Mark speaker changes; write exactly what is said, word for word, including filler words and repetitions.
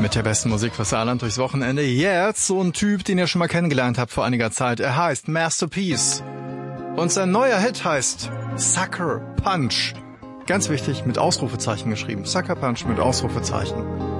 Speaker 1: mit der besten Musik für Saarland durchs Wochenende. Jetzt so ein Typ, den ihr schon mal kennengelernt habt vor einiger Zeit. Er heißt Masterpiece. Und sein neuer Hit heißt Sucker Punch. Ganz wichtig, mit Ausrufezeichen geschrieben. Sucker Punch mit Ausrufezeichen.